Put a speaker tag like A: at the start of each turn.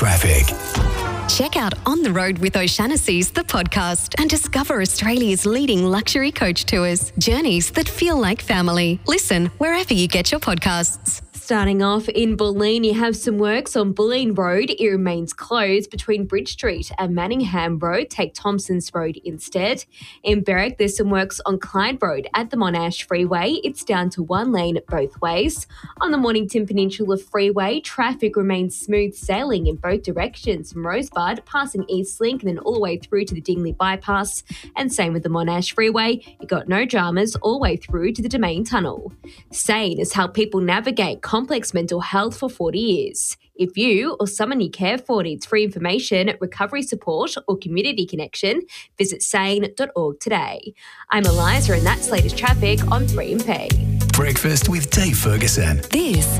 A: traffic.
B: Check out On the Road with O'Shanassy's, the podcast, and discover Australia's leading luxury coach tours. Journeys that feel like family. Listen wherever you get your podcasts.
C: Starting off in Bulleen, you have some works on Bulleen Road. It remains closed between Bridge Street and Manningham Road. Take Thompson's Road instead. In Berwick, there's some works on Clyde Road at the Monash Freeway. It's down to one lane both ways. On the Mornington Peninsula Freeway, traffic remains smooth sailing in both directions from Rosebud, passing Eastlink and then all the way through to the Dingley Bypass. And same with the Monash Freeway. You got no dramas all the way through to the Domain Tunnel. SANE has helped people navigate complex mental health for 40 years. If you or someone you care for needs free information, recovery support or community connection, visit sane.org today. I'm Eliza and that's latest traffic on 3MP.
A: Breakfast with Dave Ferguson.
B: This